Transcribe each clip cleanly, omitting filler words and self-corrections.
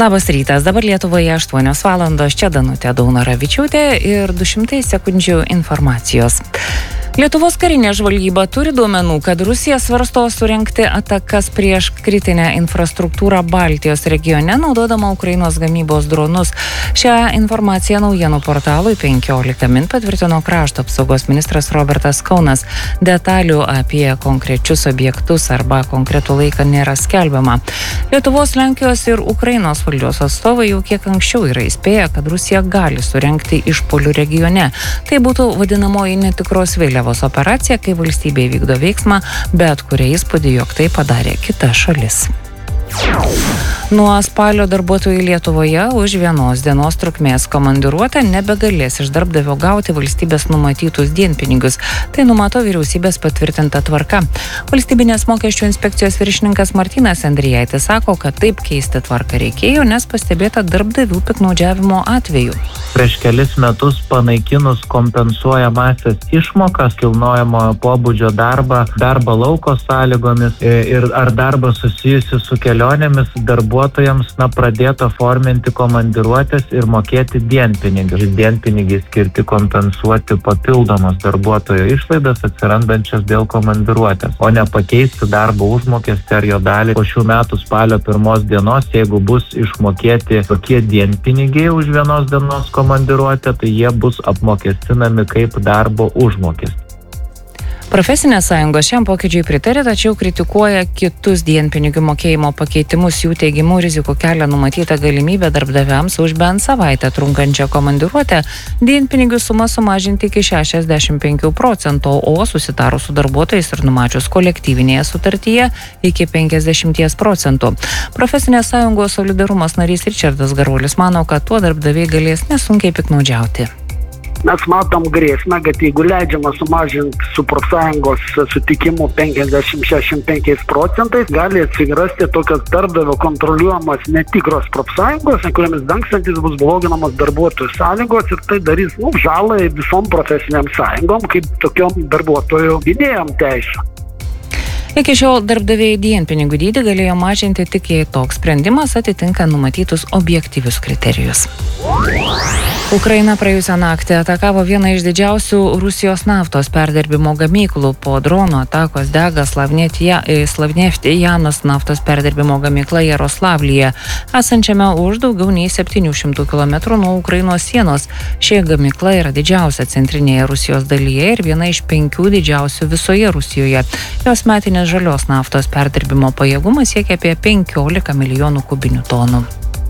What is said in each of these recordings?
Labas rytas, dabar Lietuvoje 8 valandos, čia Danutė Daunoravičiūtė ir 200 sekundžių informacijos. Lietuvos karinė žvalgyba turi duomenų, kad Rusija svarsto surengti atakas prieš kritinę infrastruktūrą Baltijos regione, naudodama Ukrainos gamybos dronus. Šią informaciją naujienų portalui 15 min patvirtino krašto apsaugos ministras Robertas Kaunas. Detalių apie konkrečius objektus arba konkretų laiką nėra skelbiama. Lietuvos, Lenkijos ir Ukrainos valdžios atstovai jau kiek anksčiau yra įspėję, kad Rusija gali surengti išpuolių regione. Tai būtų vadinamoji netikros vėliavos operacija, kai valstybė vykdo veiksmą, bet kuria įspūdį, jog tai padarė kita šalis. Nuo spalio darbuotojai Lietuvoje už vienos dienos trukmės komandiruotę nebegalės iš darbdavio gauti valstybės numatytus dienpinigius. Tai numato vyriausybės patvirtinta tvarka. Valstybinės mokesčių inspekcijos viršininkas Martynas Endrijaitis sako, kad taip keisti tvarką reikėjo, nes pastebėta darbdavių piktnaudžiavimo atvejų. Prieš kelis metus panaikinus kompensuojamąsias išmokas, kilnojamojo pobūdžio darbą lauko sąlygomis ir ar darbą susijusi su kelionėmis, darbuotojams pradėta forminti komandiruotės ir mokėti dienpinigius. Dienpinigiai skirti kompensuoti papildomas darbuotojo išlaidas atsirandančias dėl komandiruotės, o ne pakeisti darbo užmokestį ar jo dalį po šių metų spalio 1 dienos. Jeigu bus išmokėti tokie dienpinigiai už vienos dienos komandiruotę, tai jie bus apmokestinami kaip darbo užmokestis. Profesinės sąjungos šiam pokyčiui pritarė, tačiau kritikuoja kitus dienpinigių mokėjimo pakeitimus. Jų teigimu rizikų kelia numatyta galimybė darbdaviams už bent savaitę trunkančią komandiruotę dienpinigių sumą sumažinti iki 65%, o susitarus su darbuotojais ir numačius kolektyvinėje sutartyje iki 50%. Profesinės sąjungos Solidarumas narys Ričardas Garuolis mano, kad tuo darbdaviai galės nesunkiai piktnaudžiauti. Mes matom grėsmę, kad jeigu leidžiama sumažinti su profsąjungos sutikimu 50-65%, gali atsirasti tokios darbdavio kontroliuojamas netikros profsąjungos, kuriamis dangstantis bus bloginamos darbuotojų sąlygos ir tai darys žalą visom profesiniam sąjungom, kaip tokiom darbuotojų gynėjom teisų. Iki šiol darbdaviai dienpinigių dydį galėjo mažinti tik jei toks sprendimas atitinka numatytus objektyvius kriterijus. Ukraina praėjusią naktį atakavo vieną iš didžiausių Rusijos naftos perdirbimo gamyklų. Po drono atakos dega Slavneftijanos naftos perdirbimo gamykla Jaroslavlyje, esančiame už daugiau nei 700 km nuo Ukrainos sienos. Ši gamykla yra didžiausia centrinėje Rusijos dalyje ir viena iš 5 didžiausių visoje Rusijoje. Jos metinės žalios naftos perdirbimo pajėgumas siekia apie 15 milijonų kubinių tonų.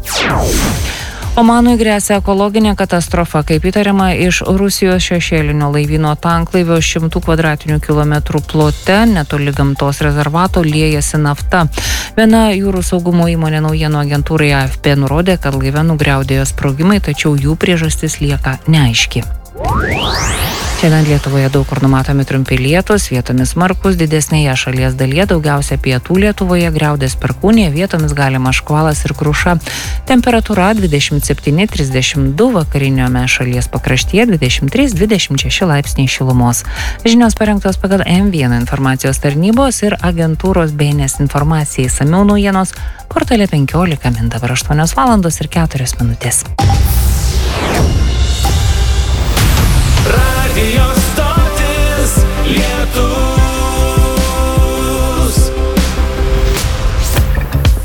Omanui gresia ekologinė katastrofa, kaip įtariama, iš Rusijos šešėlinio laivyno tanklaivio 100 kvadratinių kilometrų plote netoli gamtos rezervato liejasi nafta. Viena jūrų saugumo įmonė naujienų agentūrai AFP nurodė, kad laive nugriaudėjo sprogimai, tačiau jų priežastis lieka neaiški. Šiandien Lietuvoje daug kur numatomi trumpi lietūs, vietomis smarkūs, didesnėje šalies dalyje, daugiausia pietų Lietuvoje griaudės perkūnija, vietomis galimas škvalas ir kruša. Temperatūra 27-32, vakariniame šalies pakraštyje 23-26 laipsniai šilumos. Žinios parengtos pagal M1 informacijos tarnybos ir agentūros BNS informacijai. Išsamiau naujienos portale 15 min, dabar 8 valandos ir 4 minutės.